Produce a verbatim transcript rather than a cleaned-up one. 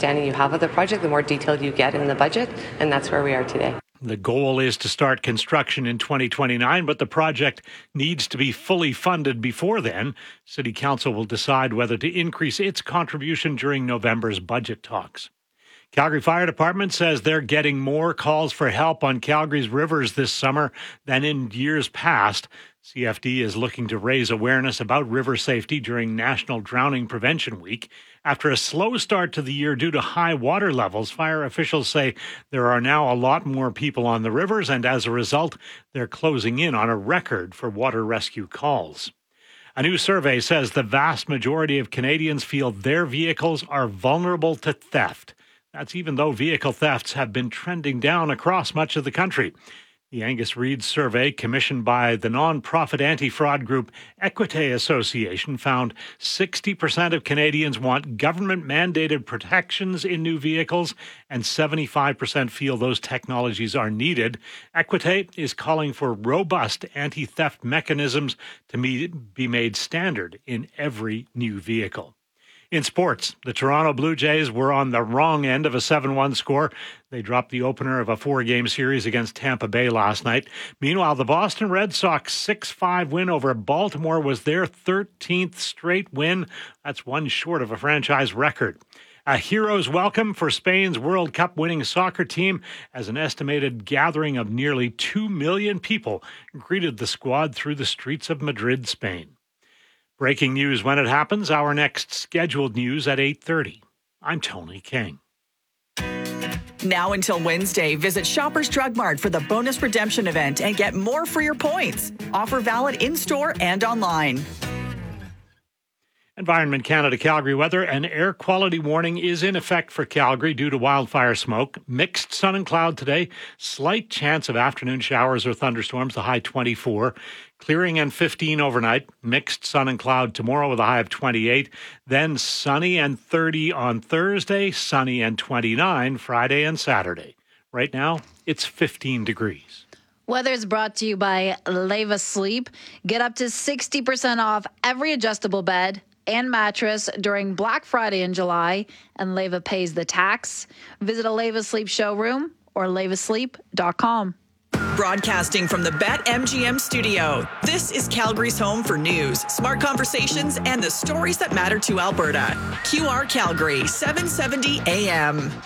understanding you have of the project, the more detailed you get in the budget, and that's where we are today. The goal is to start construction in twenty twenty-nine, but the project needs to be fully funded before then. City Council will decide whether to increase its contribution during November's budget talks. Calgary Fire Department says they're getting more calls for help on Calgary's rivers this summer than in years past. C F D is looking to raise awareness about river safety during National Drowning Prevention Week. After a slow start to the year due to high water levels, fire officials say there are now a lot more people on the rivers, and as a result, they're closing in on a record for water rescue calls. A new survey says the vast majority of Canadians feel their vehicles are vulnerable to theft. That's even though vehicle thefts have been trending down across much of the country. The Angus Reid survey, commissioned by the nonprofit anti-fraud group Equité Association, found sixty percent of Canadians want government-mandated protections in new vehicles, and seventy-five percent feel those technologies are needed. Equité is calling for robust anti-theft mechanisms to be made standard in every new vehicle. In sports, the Toronto Blue Jays were on the wrong end of a seven one score. They dropped the opener of a four-game series against Tampa Bay last night. Meanwhile, the Boston Red Sox six five win over Baltimore was their thirteenth straight win. That's one short of a franchise record. A hero's welcome for Spain's World Cup winning soccer team, as an estimated gathering of nearly two million people greeted the squad through the streets of Madrid, Spain. Breaking news when it happens. Our next scheduled news at eight thirty. I'm Tony King. Now until Wednesday, visit Shoppers Drug Mart for the bonus redemption event and get more for your points. Offer valid in-store and online. Environment Canada Calgary weather. An air quality warning is in effect for Calgary due to wildfire smoke. Mixed sun and cloud today. Slight chance of afternoon showers or thunderstorms, the high twenty-four. Clearing and fifteen overnight. Mixed sun and cloud tomorrow with a high of twenty-eight. Then sunny and thirty on Thursday. Sunny and twenty-nine Friday and Saturday. Right now, it's fifteen degrees. Weather is brought to you by Leva Sleep. Get up to sixty percent off every adjustable bed and mattress during Black Friday in July, and Leva pays the tax. Visit a Leva Sleep showroom or leva sleep dot com. Broadcasting from the BetMGM studio, this is Calgary's home for news, smart conversations, and the stories that matter to Alberta. Q R Calgary, seven seventy A M.